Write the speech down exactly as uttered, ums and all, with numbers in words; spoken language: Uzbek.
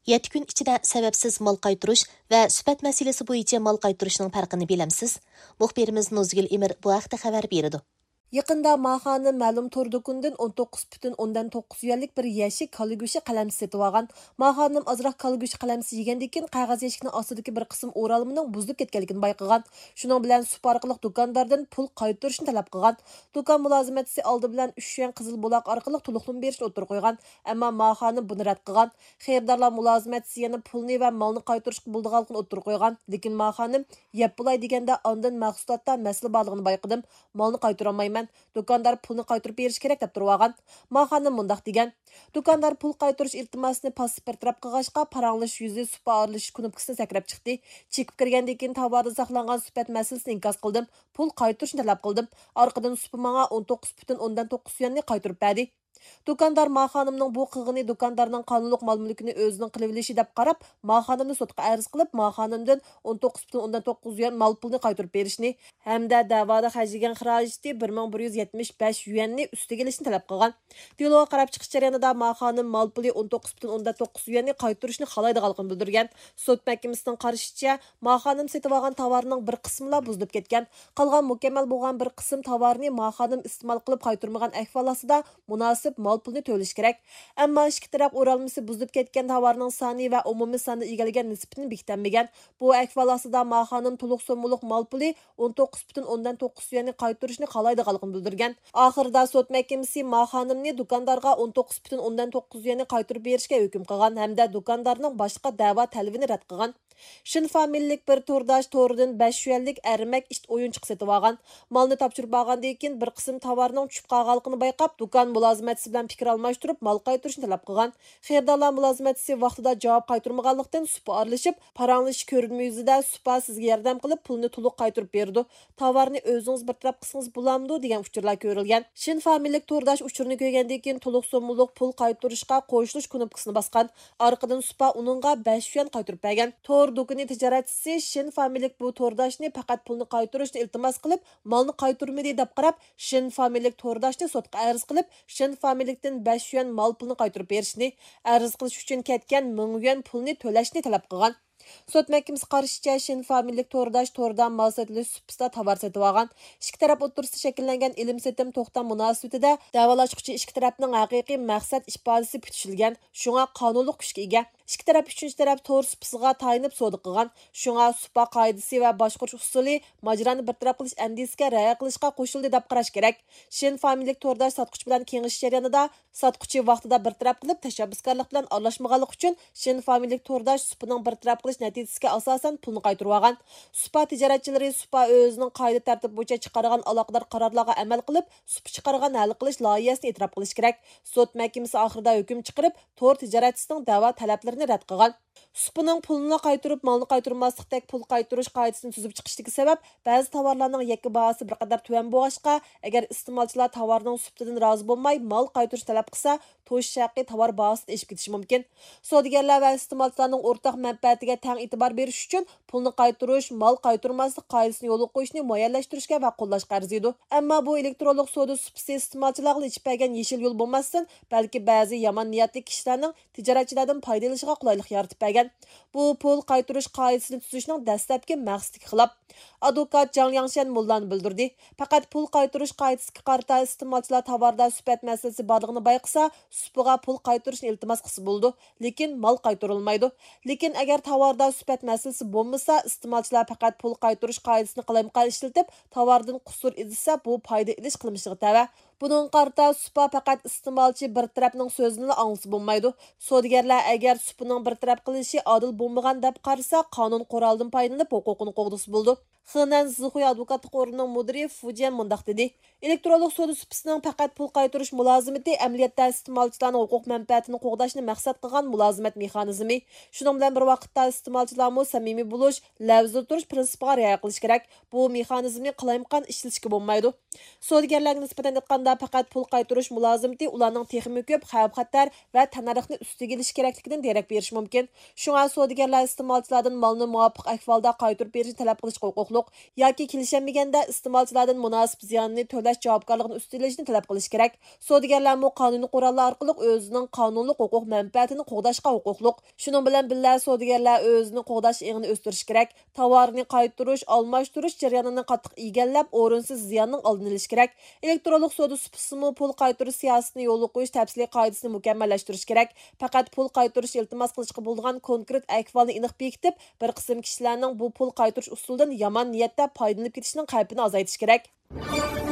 yetti kun ichida sababsiz mal qaytirish va sifat masalasi bo'yicha mal qaytirishning farqini bilamsiz? Muxbirimiz Nozgul Emir bu haqda xabar berdi. Yaqında Mahani ma'lum to'r do'kondan o'n to'qqiz butun o'ndan to'qqiz yuanlik bir yashik kalla go'shti qalamsi setib olgan. Mahanim azroq kalla go'shti qalamsi yegandan keyin qog'oz yashikning ostidagi bir qism o'ralmining buzilib ketganligini bayqagan. Shuning bilan sup orqali do'kondardan pul qaytarishni talab qilgan. Do'kon mulozimatchisi oldi bilan uch yuan qizil buloq orqali to'liqlim berishni o'tirib qo'ygan. Ammo Mahani buni rad qilgan. Xaridorlar mulozimatchisi yana pulni va molni qaytarishga bo'ldiganligini o'tirib qo'ygan. Lekin Mahanim yeb bo'lay deganda ondan mahsulotda masala borligini bayqadim. Molni qaytara olmayman. Do'kondor pulni qaytarib berish kerak deb turib olgan. Mahanim mundaq degan. Do'kondor pul qaytarish iltimosini pasport taraf qilg'achqa paranglish yuzi supa arilish knopkasini sakrab chiqdi. Chekib kirgandan keyin tovarda saqlangan sifat masalasini inkos qildim. Pul qaytarishni talab qildim. Orqadan supa menga o'n to'qqiz butun o'ndan to'qqiz yuanni qaytarib berdi. Do'kondor Mahanimning bu qilg'ini do'kondorning qonunliq mol-mulkini o'zining qilib olishi deb qarab, Mahanimni sudga arz qilib, Mahanimdan o'n to'qqiz butun o'ndan to'qqiz yuan mol pulni qaytarib berishni hamda da'voda xarjlagan xarajati bir ming bir yuz yetmish besh yuanni ustiga olishni talab qilgan. Deloga qarab chiqish jarayonida Mahanim mol puli o'n to'qqiz butun o'ndan to'qqiz yuanni qaytarishni xohlaydiganligini bildirgan. Sud mahkamasining qarashicha, Mahanim setib olgan tovarning bir qismila buzilib ketgan. Qolgan mukammal bo'lgan bir qism tovarni Mahanim iste'mol qilib qaytarmagan ahvol ostida munosib mal pulni to'lish kerak. Ammo ikki taraf o'ralmasi buzilib ketgan tovarning soni va umumiy soni egalgan nisbatini bekitmagan. Bu ahvol ostida Mahanim to'liq so'mliq mal puli o'n to'qqiz butun o'ndan to'qqiz yuanni qaytarishni xohlaydiganligini bildirgan. Oxirida sud mahkamasi Mahanimni do'kondorga o'n to'qqiz butun o'ndan to'qqiz yuanni qaytarib berishga hukm qilgan hamda do'kondorning boshqa da'vo talabini rad qilgan. Shin familiyalik bir to'rdosh to'ridan besh yuanlik armak ish o'yinchiq setib olgan. Malni topshirib olgandan keyin bir qism tovarning tushib qolganligini bayqab, do'kon mulozimatchisi bilan fikr almashtirib, mal qaytarishni talab qilgan. Xaridorlar mulozimatchisi vaqtida javob qaytarmaganlikdan supa aralashib, paranglish ko'rinma yuzida supa sizga yordam qilib, pulni to'liq qaytarib berdi. Tovarni o'zingiz bir taraf qilsangiz bo'lamdi degan uchurlar ko'rilgan. Shin familiyalik to'rdosh uchurni ko'rgandan keyin to'liq so'mliq pul qaytarishga qo'shilish knopkasini bosgan. Orqadan supa uningga besh yuan qaytarib bergan. To'r do'koni tijoratchisi Shin familiyalik bu to'rdoshni faqat pulni qaytarishni iltimos qilib, molni qaytarmadi deb qarab, Shin familiyalik to'rdoshni sudga arz qilib, Shin familiyalikdan besh yuan mal pulni qaytarib berishni, arz qilish uchun ketgan ming yuan pulni to'lashni talab qilgan. Sud mahkamasi qarashicha Shin familiyalik to'rdosh to'rdan mal sotilish supsida tovar setib olgan. Ikki taraf o'rtasida shakllangan ilm-setim to'xtam munosabatida davolashuvchi ikki tarafning haqiqiy maqsad ifodasi bitishilgan. Shunga qonunliq kuchga ega. İki taraf üçüncü taraf to'r supisiga tayinib savdo qilgan. Shunga supa qoidasi va boshqarish usuli majrani bir taraf qilish andisiga rioya qilishga qo'shildi deb qarash kerak. Shin familiyalik to'rdosh sotquchi bilan kengashish jarayonida sotquchi vaqtida bir taraf qilib tashabbuskorlik bilan aralashmaganlik uchun Shin familiyalik to'rdosh supining bir taraf qilish natijasiga asosan pulni qaytarib olgan. Supa tijoratchilari supa o'zining qoida tartib bo'yicha chiqargan aloqador qarorlarga amal qilib, supa chiqargan hal qilish loyihasini e'tirof qilish kerak. Sud mahkamasi oxirida hukm chiqarib, to'r tijoratchisining da'vo talablarini rad qilgan. Supining pulni qaytarib, molni qaytarmaslikdek pul qaytarish qoidasini tuzib chiqishdagi sabab ba'zi tovarlarning yakka bahosi bir qadar tuvan bo'lg'achqa, agar iste'molchilar tovarning supidan rozi bo'lmay mol qaytarish talab qilsa, to'sh shaqi tovar bahosini eshib ketishi mumkin. Savdogarlar va iste'molchilarning o'rtaq manfaatiga teng e'tibor berish uchun pulni qaytarish, mol qaytarmaslik qoidasini yo'lga qo'yishni muayyanlashtirishga va qo'llashga arziydi. Ammo bu elektronlik savdo supisi iste'molchilarga yechib bergan yeshil yo'l bo'lmasdan, balki ba'zi yomon niyatli kishilarning tijoratchilardan foydalanishiga qulaylik yaratib bergan. Bu pul qaytarish qoidasini tuzishning dastlabki maqsadiga xilof. Advokat Jang Yangshan Mullani bildirdi. Faqat pul qaytarish qoidasiga qarata iste'molchilar tovarda sifat masalasi borligini bayqasa, supiga pul qaytarishni iltimos qilsa bo'ldi, lekin mol qaytarilmaydi. Lekin agar tovarda sifat masalasi bo'lmasa, iste'molchilar faqat pul qaytarish qoidasini qalamqa ishlatib, tovardan qusur edilsa, bu foyda ilish qilmishiga tava. Bunun qarta supa faqat iste'molchi bir tarafning so'zini anglasa bo'lmaydi. Savdogarlar agar supining bir taraf qilishi adil bo'lmagan deb qarasa, qonun qurolidan foydalanib huquqini qo'g'disi bo'ldi. Xenan Zixuy advokatlik o'rnining mudiri Fujian mundaq dedi. Elektronlik savdo supisining faqat pul qaytarish mulozimati amaliyotda iste'molchilarning huquq manfaatini qo'g'dashni maqsad qilgan mulozimat mexanizmi. Shuning bilan bir vaqtda iste'molchilarning samimiy bo'lish, lafzli turish prinsipiga rioya qilish kerak. Bu mexanizmni qalayimqon ishlatishga bo'lmaydi. Savdogarlarga nisbatan aytganda holda faqat pul qaytarish mulozimati ularning texmi ko'p xavf-xatar va tannarxni ustiga ilish kerakligidan derak berish mumkin. Shunga savdogarlar iste'molchilardan malni muvofiq ahvolda qaytarib berishni talab qilish huquqliq yoki kelishilmaganda iste'molchilardan munosib ziyonni to'lash javobgarligini ustilashni talab qilish kerak. Savdogarlar mu qonuniy qurollar orqali o'zining qonunli huquq manfaatini qo'g'dashga huquqliq. Shuning bilan birga savdogarlar o'zini qo'g'dash eg'ini o'stirish kerak. Tovarni qaytarish, almashtirish jarayonini qattiq egallab, o'rinsiz ziyonning oldini olish kerak. Elektronlik savdo supasimi pul qaytarish siyosatini yo'lga qo'yish tafsiliy qoidasini mukammallashtirish kerak. Faqat pul qaytarish iltimos qilishga bo'lgan konkret ahvolni aniq bekitib, bir qism kishilarning bu pul qaytarish usulidan yomon niyatda foydalanib ketishining xavfini azaytish kerak.